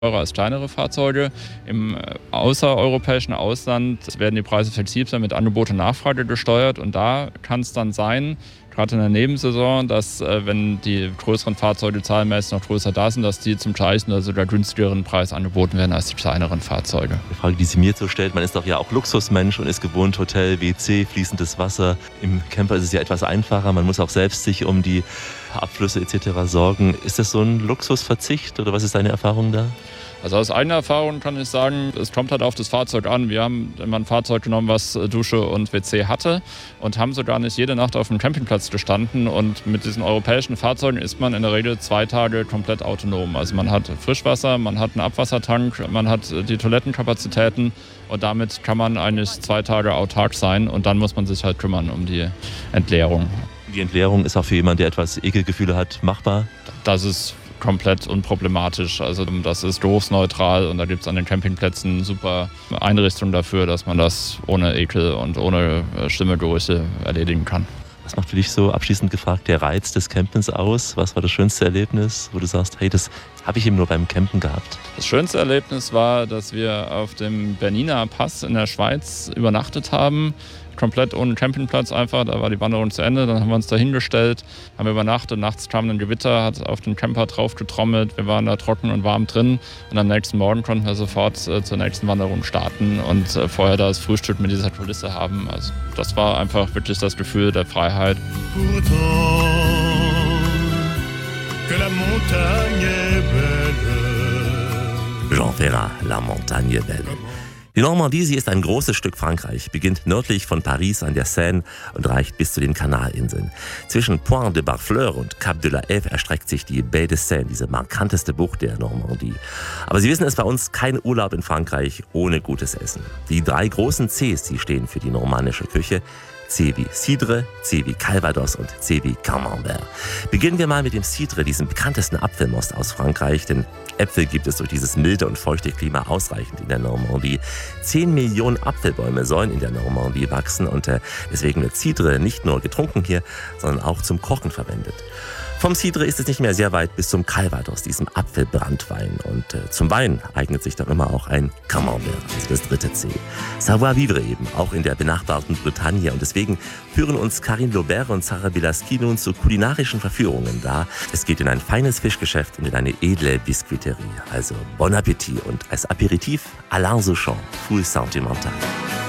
teurer als kleinere Fahrzeuge. Im außereuropäischen Ausland werden die Preise flexibler mit Angebot und Nachfrage gesteuert und da kann es dann sein, gerade in der Nebensaison, dass wenn die größeren Fahrzeuge zahlenmäßig noch größer da sind, dass die zum gleichen oder sogar günstigeren Preis angeboten werden als die kleineren Fahrzeuge. Die Frage, die sie mir so stellt, man ist doch ja auch Luxusmensch und ist gewohnt, Hotel, WC, fließendes Wasser. Im Camper ist es ja etwas einfacher, man muss auch selbst sich um die Abflüsse etc. sorgen. Ist das so ein Luxusverzicht oder was ist deine Erfahrung da? Also aus eigener Erfahrung kann ich sagen, es kommt halt auf das Fahrzeug an. Wir haben immer ein Fahrzeug genommen, was Dusche und WC hatte und haben sogar nicht jede Nacht auf dem Campingplatz gestanden. Und mit diesen europäischen Fahrzeugen ist man in der Regel 2 Tage komplett autonom. Also man hat Frischwasser, man hat einen Abwassertank, man hat die Toilettenkapazitäten und damit kann man eigentlich 2 Tage autark sein und dann muss man sich halt kümmern um die Entleerung. Die Entleerung ist auch für jemanden, der etwas Ekelgefühle hat, machbar? Das ist komplett unproblematisch. Also das ist geruchsneutral und da gibt es an den Campingplätzen super Einrichtungen dafür, dass man das ohne Ekel und ohne schlimme Gerüche erledigen kann. Was macht für dich so abschließend gefragt der Reiz des Campens aus? Was war das schönste Erlebnis, wo du sagst, hey, das habe ich eben nur beim Campen gehabt? Das schönste Erlebnis war, dass wir auf dem Bernina Pass in der Schweiz übernachtet haben. Komplett ohne Campingplatz einfach, da war die Wanderung zu Ende, dann haben wir uns da hingestellt, haben übernachtet, nachts kam ein Gewitter, hat auf den Camper drauf getrommelt, wir waren da trocken und warm drin und am nächsten Morgen konnten wir sofort zur nächsten Wanderung starten und vorher das Frühstück mit dieser Kulisse haben. Also das war einfach wirklich das Gefühl der Freiheit. Jean Ferrat, La Montagne Belle. Die Normandie, sie ist ein großes Stück Frankreich, beginnt nördlich von Paris an der Seine und reicht bis zu den Kanalinseln. Zwischen Point de Barfleur und Cap de la Hève erstreckt sich die Baie de Seine, diese markanteste Bucht der Normandie. Aber Sie wissen, es ist bei uns kein Urlaub in Frankreich ohne gutes Essen. Die 3 großen Cs, die stehen für die normandische Küche. C wie Cidre, C wie Calvados und C wie Camembert. Beginnen wir mal mit dem Cidre, diesem bekanntesten Apfelmost aus Frankreich, denn Äpfel gibt es durch dieses milde und feuchte Klima ausreichend in der Normandie. 10 Millionen Apfelbäume sollen in der Normandie wachsen und deswegen wird Cidre nicht nur getrunken hier, sondern auch zum Kochen verwendet. Vom Cidre ist es nicht mehr sehr weit bis zum Calvados, diesem Apfelbrandwein. Und zum Wein eignet sich doch immer auch ein Camembert, also das 3. C. Savoir-vivre eben, auch in der benachbarten Bretagne. Und deswegen führen uns Karine Laubert und Sarah Bilaski nun zu kulinarischen Verführungen da. Es geht in ein feines Fischgeschäft und in eine edle Biskuiterie. Also bon Appetit und als Aperitif Alain Souchon, Full Sentimental.